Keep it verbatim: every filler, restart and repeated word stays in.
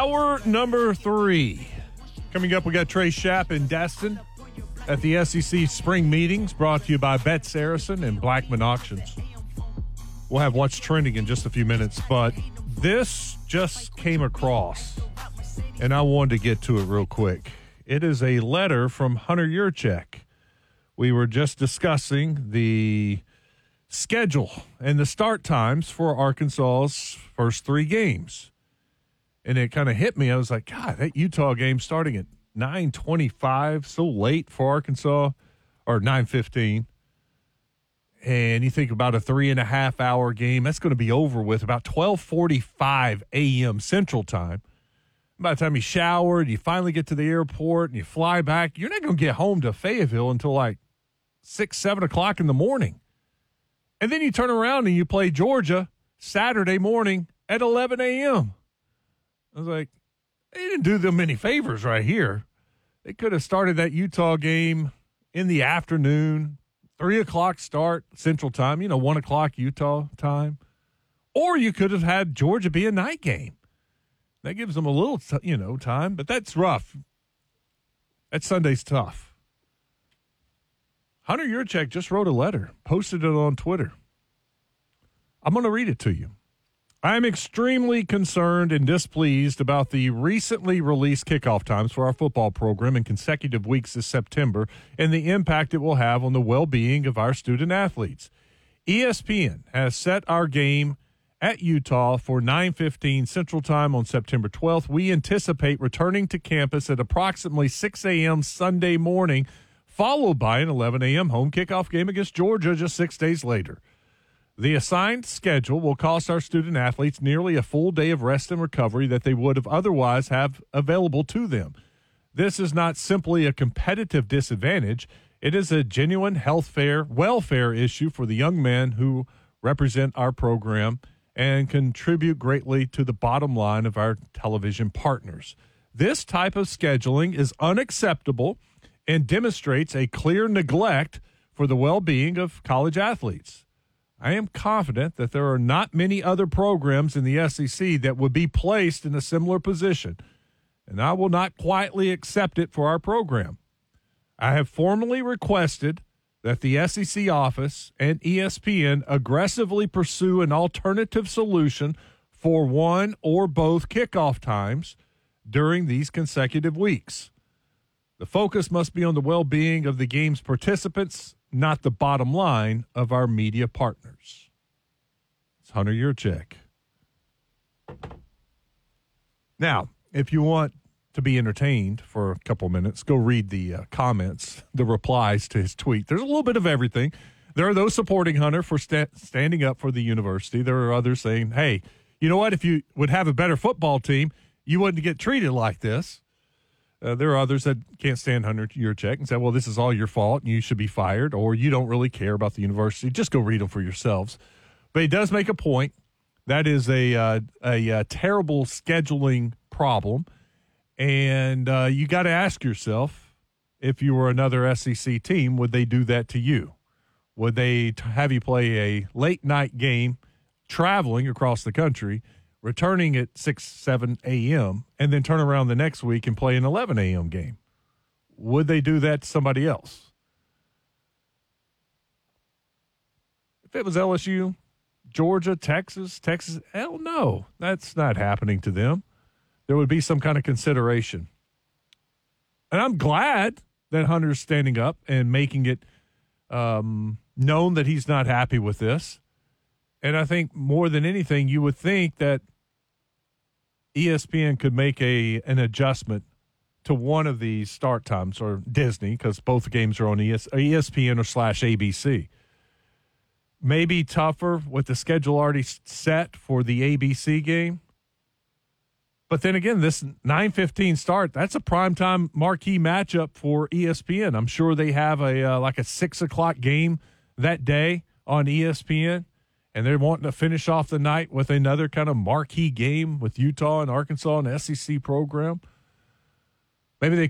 Hour number three. Coming up, we got Trey Schapp and Destin at the S E C Spring Meetings, brought to you by Bet Saracen and Blackman Auctions. We'll have what's trending in just a few minutes, but this just came across, and I wanted to get to it real quick. It is a letter from Hunter Yurchek. We were just discussing the schedule and the start times for Arkansas's first three games. And it kind of hit me. I was like, God, that Utah game starting at nine twenty-five, so late for Arkansas, or nine fifteen. And you think about a three and a half hour game, that's going to be over with about twelve forty-five a.m. Central Time. By the time you shower and you finally get to the airport and you fly back, you're not going to get home to Fayetteville until like six, seven o'clock in the morning. And then you turn around and you play Georgia Saturday morning at eleven a.m. I was like, they didn't do them any favors right here. They could have started that Utah game in the afternoon, three o'clock start Central Time, you know, one o'clock Utah time. Or you could have had Georgia be a night game. That gives them a little, t- you know, time, but that's rough. That Sunday's tough. Hunter Yurchek just wrote a letter, posted it on Twitter. I'm going to read it to you. I am extremely concerned and displeased about the recently released kickoff times for our football program in consecutive weeks this September and the impact it will have on the well-being of our student athletes. E S P N has set our game at Utah for nine fifteen Central Time on September twelfth. We anticipate returning to campus at approximately six a.m. Sunday morning, followed by an eleven a.m. home kickoff game against Georgia just six days later. The assigned schedule will cost our student athletes nearly a full day of rest and recovery that they would have otherwise have available to them. This is not simply a competitive disadvantage. It is a genuine health fair, welfare issue for the young men who represent our program and contribute greatly to the bottom line of our television partners. This type of scheduling is unacceptable and demonstrates a clear neglect for the well-being of college athletes. I am confident that there are not many other programs in the S E C that would be placed in a similar position, and I will not quietly accept it for our program. I have formally requested that the S E C office and E S P N aggressively pursue an alternative solution for one or both kickoff times during these consecutive weeks. The focus must be on the well-being of the game's participants, not the bottom line of our media partners. It's Hunter Yurchek. Now, if you want to be entertained for a couple minutes, go read the uh, comments, the replies to his tweet. There's a little bit of everything. There are those supporting Hunter for sta- standing up for the university. There are others saying, hey, you know what? If you would have a better football team, you wouldn't get treated like this. Uh, there are others that can't stand Hunter Yurchek and say, well, this is all your fault and you should be fired, or you don't really care about the university. Just go read them for yourselves. But he does make a point. That is a, uh, a, a terrible scheduling problem. And uh, you got to ask yourself, if you were another S E C team, would they do that to you? Would they t- have you play a late-night game traveling across the country, returning at six, seven a.m., and then turn around the next week and play an eleven a.m. game? Would they do that to somebody else? If it was L S U, Georgia, Texas, Texas, hell no. That's not happening to them. There would be some kind of consideration. And I'm glad that Hunter's standing up and making it um, known that he's not happy with this. And I think more than anything, you would think that E S P N could make a an adjustment to one of these start times, or Disney, because both games are on E S P N or slash A B C. Maybe tougher with the schedule already set for the A B C game. But then again, this nine fifteen start, that's a primetime marquee matchup for E S P N. I'm sure they have a uh, like a six o'clock game that day on E S P N. And they're wanting to finish off the night with another kind of marquee game with Utah and Arkansas and S E C program. Maybe they